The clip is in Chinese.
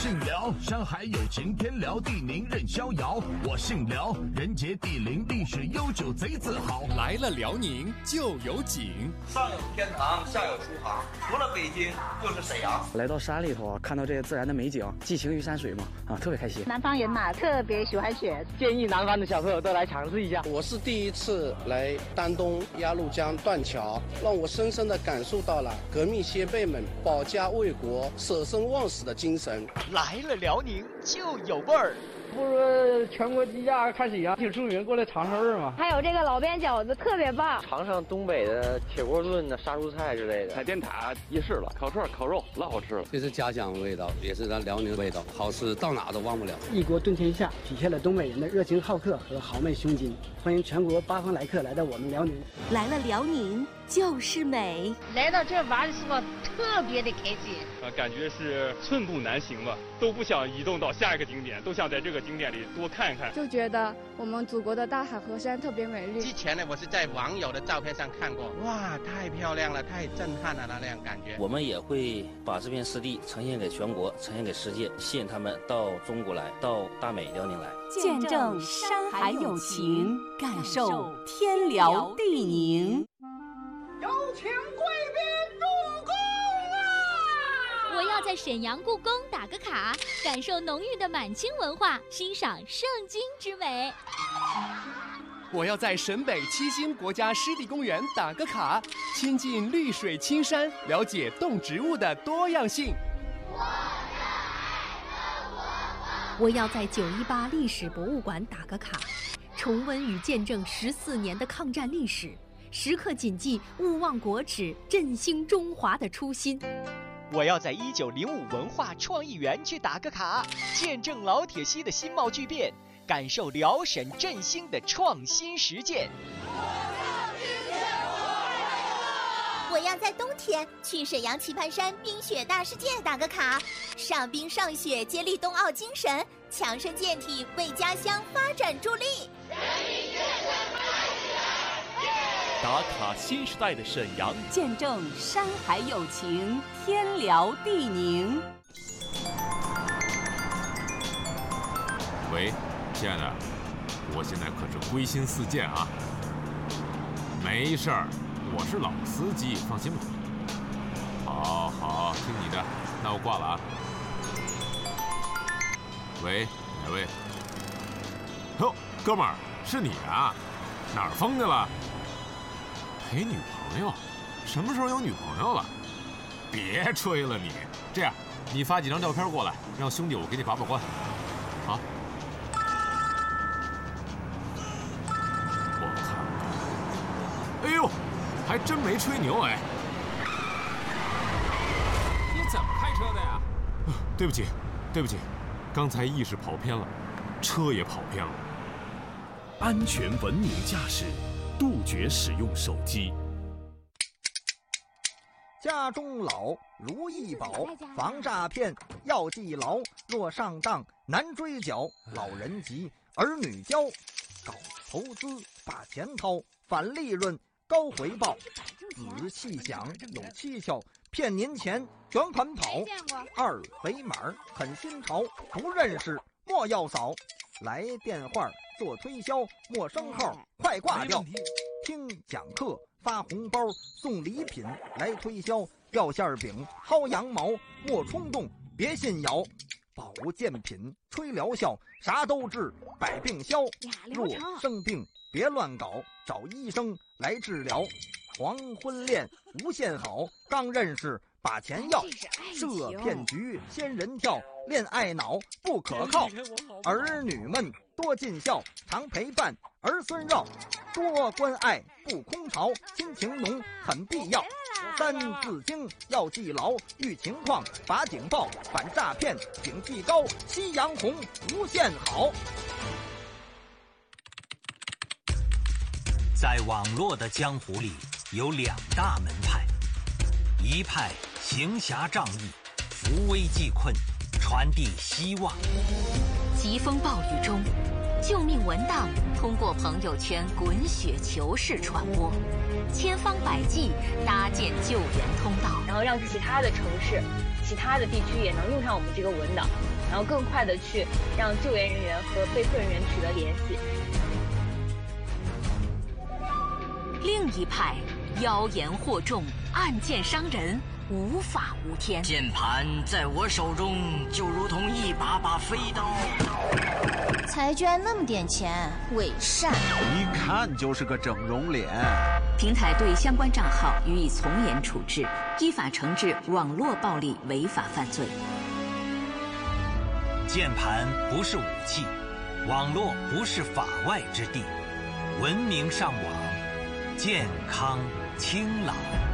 姓辽，山海有情，天辽地宁任逍遥。我姓辽，人杰地灵，历史悠久，贼自豪。 来了辽宁就有景， 上有天堂，下有书行，除了北京就是沈阳。 来到山里头，看到这些自然的美景，寄情于山水嘛，特别开心。 南方人嘛，特别喜欢雪， 建议南方的小朋友都来尝试一下。 我是第一次来丹东鸭绿江断桥，让我深深地感受到了革命先辈们保家卫国、舍生忘死的精神。 来了辽宁就有味儿。 不是全国第一家看沈阳挺出名，过来尝尝味儿嘛。 还有这个老边饺子特别棒， 尝尝东北的铁锅炖的杀猪菜之类的。 海淀塔夜市了，烤串烤肉老好吃了。 这是家乡味道，也是咱辽宁的味道，好吃到哪都忘不了。 一国盾天下，体现了东北人的热情好客和豪迈胸襟。欢迎全国八方来客来到我们辽宁。 来了辽宁就是美， 来到这玩的时候特别的开心。 感觉是寸步难行吧，都不想移动到下一个景点，都想在这个景点里多看看。 就觉得我们祖国的大海河山特别美丽。 之前呢，我是在网友的照片上看过，哇，太漂亮了，太震撼了，那样感觉。 我们也会把这片湿地呈现给全国，呈现给世界，吸引他们到中国来，到大美辽宁来， 见证山海有情，感受天辽地宁。 有请贵宾入宫啊！ 我要在沈阳故宫打个卡，感受浓郁的满清文化，欣赏圣经之美。 我要在沈北七星国家湿地公园打个卡，亲近绿水青山，了解动植物的多样性。 我要在918历史博物馆打个卡，重温与见证14年的抗战历史，时刻谨记勿忘国耻，振兴中华的初心。 我要在1905文化创意园区打个卡，见证老铁西的新貌巨变，感受辽沈振兴的创新实践。 我要在冬天去沈阳棋盘山冰雪大世界打个卡，上冰上雪，接力冬奥精神，强身健体，为家乡发展助力。 打卡新时代的沈阳， 见证山海有情，天辽地宁。 喂，亲爱的，我现在可是归心似箭啊。没事儿，我是老司机，放心吧。好，听你的，那我挂了啊。喂，哪位？哟，哥们儿，是你啊？哪儿疯去了？陪女朋友？什么时候有女朋友了？别吹了你！这样，你发几张照片过来，让兄弟我给你把关。啊？我看看。哎呦，还真没吹牛哎！ 你怎么开车的呀？ 对不起，刚才意识跑偏了，车也跑偏了。 安全文明驾驶，杜绝使用手机。 家中老，如意宝，防诈骗要记牢。若上当难追缴，老人急，儿女教。搞投资把钱掏，返利润高回报。仔细想有蹊跷，骗您钱卷款跑。二维码很新潮，不认识莫要扫。来电话做推销，陌生号快挂掉。听讲课发红包，送礼品来推销。掉馅饼薅羊毛，莫冲动别信谣。保健品吹疗效，啥都治百病消。若生病别乱搞，找医生来治疗。黄昏恋无限好，刚认识把钱要。设骗局仙人跳，恋爱脑不可靠。儿女们多尽孝，常陪伴儿孙绕。多关爱不空巢，亲情浓很必要。三字经要记牢，遇情况把警报，反诈骗警惕高，夕阳红无限好。 在网络的江湖里，有两大门派，一派行侠仗义，扶危济困，传递希望。 疾风暴雨中，救命文档通过朋友圈滚雪球式传播，千方百计搭建救援通道， 然后让其他的城市其他的地区也能用上我们这个文档，然后更快的去让救援人员和被困人员取得联系。 另一派妖言惑众，暗箭伤人，无法无天。 键盘在我手中就如同一把把飞刀。 才捐那么点钱，伪善， 一看就是个整容脸。 平台对相关账号予以从严处置，依法惩治网络暴力违法犯罪。 键盘不是武器，网络不是法外之地，文明上网，健康清朗。